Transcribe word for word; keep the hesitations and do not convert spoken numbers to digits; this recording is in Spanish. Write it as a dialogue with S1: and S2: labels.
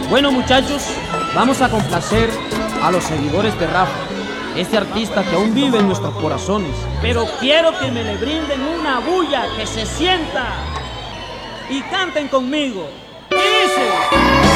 S1: Bueno, muchachos, vamos a complacer a los seguidores de Rafa, este artista que aún vive en nuestros corazones. Pero quiero que me le brinden una bulla, que se sienta y canten conmigo. Dice...